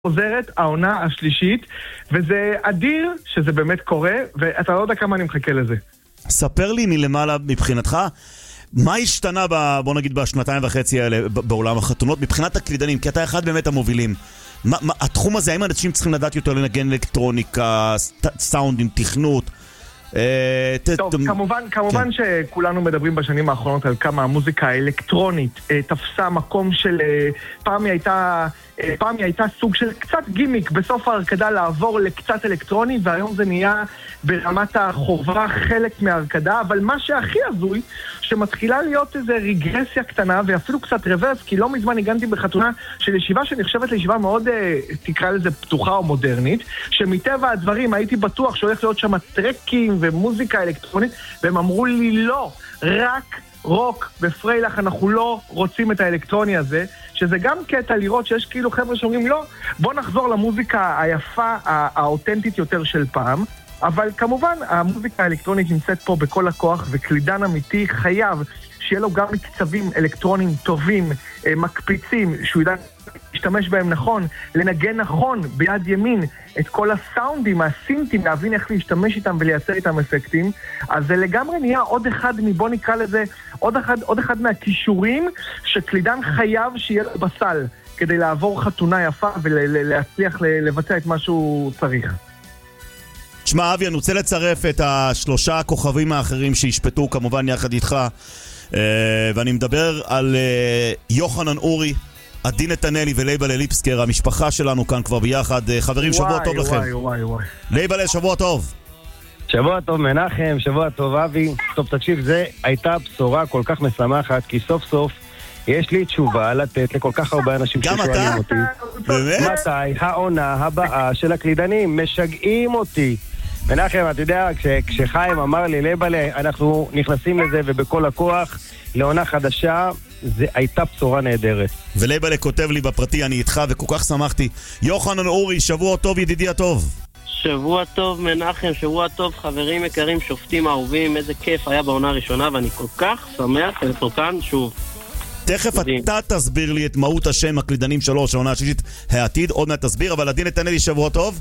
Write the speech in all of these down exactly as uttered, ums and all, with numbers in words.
חוזרת העונה השלישית, וזה אדיר שזה באמת קורה, ואתה לא יודע כמה אני מחכה לזה. ספר לי מלמעלה מבחינתך, מה השתנה, ב, בוא נגיד, בשנתיים וחצי האלה בעולם החתונות, מבחינת הקלידנים, כי אתה אחד באמת המובילים. מה, מה, התחום הזה, האם אנשים צריכים לדעת יותר לנגן אלקטרוניקה, סאונדים, תכנות? טוב, כמובן, כמובן שכולנו מדברים בשנים האחרונות על כמה המוזיקה האלקטרונית תפסה מקום של, פעם היא הייתה, פעם היא הייתה סוג של קצת גימיק בסוף ההרקדה לעבור לקצת אלקטרוני, והיום זה נהיה ברמת החובה חלק מההרקדה, אבל מה שהכי הזוי, שמתחילה להיות איזו רגרסיה קטנה ואפילו קצת רוורס, כי לא מזמן הגנתי בחתונה של ישיבה שנחשבת לישיבה מאוד, תקרא לזה פתוחה או מודרנית, שמטבע הדברים הייתי בטוח שהולך להיות שם טרקים ומוזיקה אלקטרונית, והם אמרו לי לא, רק רוק בפריילך, אנחנו לא רוצים את האלקטרוני הזה, שזה גם קטע לראות שיש כאילו חבר'ה שאומרים לא, בוא נחזור למוזיקה היפה, האותנטית יותר של פעם, אבל כמובן המוזיקה האלקטרונית נמצאת פה בכל הכוח, וקלידן אמיתי חייב שיהיה לו גם מקצבים אלקטרונים טובים, מקפיצים, שהוא ידע להשתמש בהם נכון, לנגן נכון ביד ימין את כל הסאונדים, הסינטים, להבין איך להשתמש איתם ולייצר איתם אפקטים. אז זה לגמרי נהיה עוד אחד, מבוא נקרא לזה, עוד אחד, עוד אחד מהכישורים שקלידן חייב שיהיה בסל, כדי לעבור חתונה יפה ולהצליח לבצע את מה שהוא צריך. תשמע, אבי, אני רוצה לצרף את השלושה הכוכבים האחרים שישפטו כמובן יחד איתך, ואני מדבר על יוחנן אורי, עדין נתנאלי ולייבלה ליפסקר, המשפחה שלנו כאן כבר ביחד. חברים, שבוע טוב לכם. וואי, וואי, וואי. לייבלה, שבוע טוב. שבוע טוב מנחם, שבוע טוב אבי. טוב, תקשיב, זה הייתה בשורה כל כך משמחת, כי סוף סוף יש לי תשובה לתת לכל כך הרבה אנשים ששואלים אותי. באמת? מתי העונה הבאה של הקלידנים משגעים אותי. מנחם, אתה יודע, כש, כשחיים אמר לי, לייבלה, אנחנו נכנסים לזה ובכל הכוח לעונה חדשה, זה הייתה בשורה נהדרת. ולייבלה כותב לי בפרטי, אני איתך וכל כך שמחתי. יוחנן אורי, שבוע טוב ידידי הטוב. שבוע טוב מנחם, שבוע טוב חברים יקרים, שופטים אהובים, איזה כיף היה בעונה הראשונה, ואני כל כך שמח להיות כאן שוב. תכף אתה תסביר לי את מהות השם הקלידנים שלוש, העונה השלישית העתיד, עוד מעט תסביר, אבל עדין נתנאלי, שבוע טוב.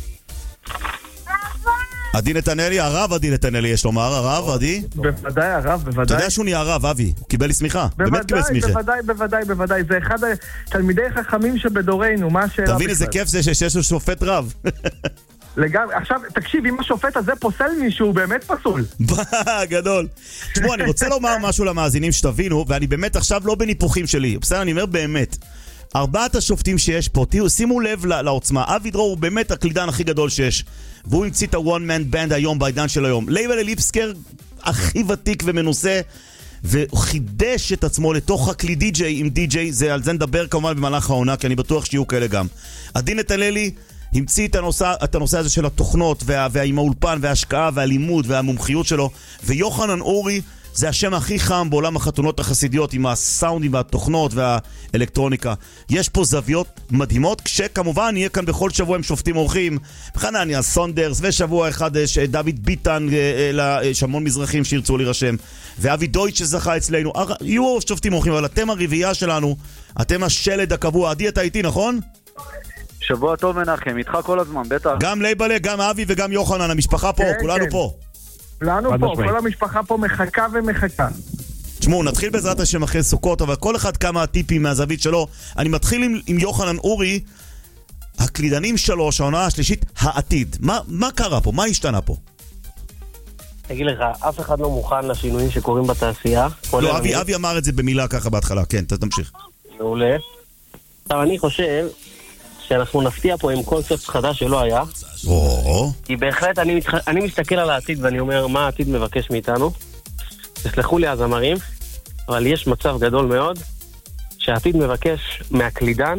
עדין נתנאלי, הרב עדין נתנאלי יש לומר, הרב עדי? בוודאי הרב, בוודאי. אתה יודע שהוא נהיה הרב, אבי, הוא קיבל סמיכה, באמת קיבל סמיכה. בוודאי, בוודאי, בוודאי, זה אחד התלמידי חכמים שבדורנו, מה השאלה בכלל? תבין איזה כיף זה שיש לו שופט רב. לגמרי, עכשיו, תקשיב, אם השופט הזה פוסל מישהו, הוא באמת פסול. גדול. תשמעו, אני רוצה לומר משהו למאזינים שתבינו, ואני באמת עכשיו לא בניפוחים שלי, בסדר, אני אומר באמת. ארבעת השופטים שיש פה, תראו, שימו לב לעוצמה. אבי דרור הוא באמת הקלידן הכי גדול שיש, והוא המציא את ה-one man band היום, בעידן של היום. לייבלה ליפסקר הכי ותיק ומנוסה, והוא חידש את עצמו לתוך הכלי די-ג'יי עם די-ג'יי, זה, על זה נדבר כמובן במהלך העונה, כי אני בטוח שיהיו כאלה גם. עדין נתנאלי המציא את הנושא, את הנושא הזה של התוכנות, וה, ועם האולפן וההשקעה והלימוד והמומחיות שלו, ויוחנן אורי זה השם הכי חם בעולם החתונות החסידיות, עם הסאונדים והתוכנות והאלקטרוניקה. יש פה זוויות מדהימות, כשכמובן יהיה כאן בכל שבוע עם שופטים אורחים, חנניה סונדרס, ושבוע אחד דוד ביטן, יש המון מזרחים שירצו להירשם, ואבי דויט שזכה אצלנו, יהיו שופטים אורחים, אבל אתם הרביעייה שלנו, אתם השלד הקבוע. עדי, אתה איתי, נכון? שבוע טוב מנחם, איתך כל הזמן, בטח. גם לייבלה, גם אבי וגם יוחנן, המשפחה פה, כולנו פה. כולנו פה, כל המשפחה פה מחכה ומחכה. תשמעו, נתחיל בעזרת השם אחרי סוכות, אבל כל אחד כמה טיפים מהזווית שלו. אני מתחיל עם, עם יוחנן אורי, הקלידנים שלוש, העונה השלישית, העתיד. מה, מה קרה פה? מה השתנה פה? תגיד לך, אף אחד לא מוכן לשינויים שקורים בתעשייה. לא, אבי, אבי אמר את זה במילה ככה בהתחלה. כן, תמשיך. מעולה. עכשיו, אני חושב שאנחנו נפתיע פה עם קונספט חדש שלא היה. או. כי בהחלט אני, מתח... אני מסתכל על העתיד ואני אומר, מה העתיד מבקש מאיתנו? תסלחו לי הזמרים, אבל יש מצב גדול מאוד שהעתיד מבקש מהקלידן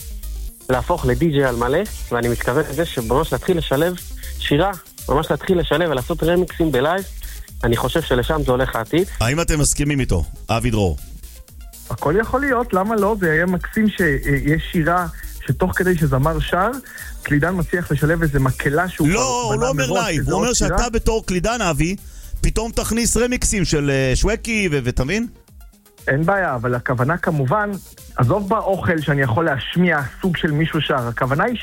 להפוך לדי-ג'יי על מלא, ואני מתכוון לזה שממש להתחיל לשלב שירה, ממש להתחיל לשלב ולעשות רמיקסים בלייב. אני חושב שלשם זה הולך העתיד. האם אתם מסכימים איתו, אבי דרור? הכל יכול להיות, למה לא? זה יהיה מקסים שיש שירה שתוך כדי שזמר שר, קלידן מצליח לשלב איזה מקלה שהוא... לא, הוא לא אומר לייב, הוא אומר שאתה בתור קלידן, אבי, פתאום תכניס רמיקסים של שווקי ותבין? אין בעיה, אבל הכוונה כמובן עזוב באוכל שאני יכול להשמיע סוג של מישהו שר, הכוונה היא